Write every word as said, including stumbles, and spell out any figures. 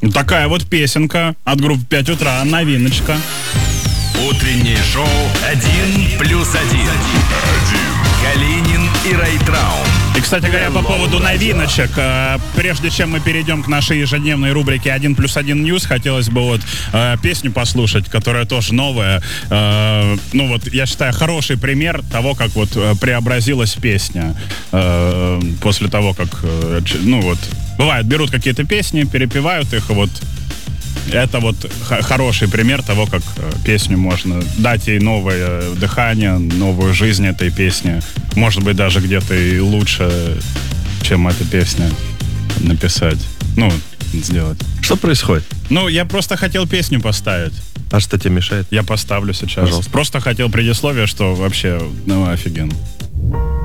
Такая вот песенка от группы «пять утра», новиночка. Утреннее шоу «Один плюс один». Калинин и Райtraum. И, кстати говоря, по поводу новиночек, э, прежде чем мы перейдем к нашей ежедневной рубрике «один плюс один News», хотелось бы вот э, песню послушать, которая тоже новая. Э, ну вот, я считаю, хороший пример того, как вот э, преобразилась песня э, после того, как, э, ну вот, бывает, берут какие-то песни, перепевают их, и вот это вот х- хороший пример того, как э, песню можно дать ей новое дыхание, новую жизнь этой песне. Может быть, даже где-то и лучше, чем эта песня написать. Ну, сделать. Что происходит? Ну, я просто хотел песню поставить. А что тебе мешает? Я поставлю сейчас. Пожалуйста. Просто хотел предисловие, что вообще, ну, офигенно.